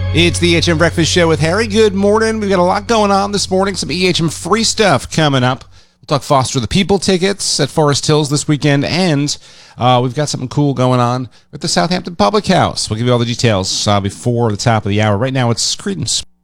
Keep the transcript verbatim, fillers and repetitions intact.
It's the E H M Breakfast Show with Harry. Good morning. We've got a lot going on this morning. Some E H M free stuff coming up. We'll talk Foster the People tickets at Forest Hills this weekend, and uh, we've got something cool going on with the Southampton Public House. We'll give you all the details uh, before the top of the hour. Right now, it's Creedence.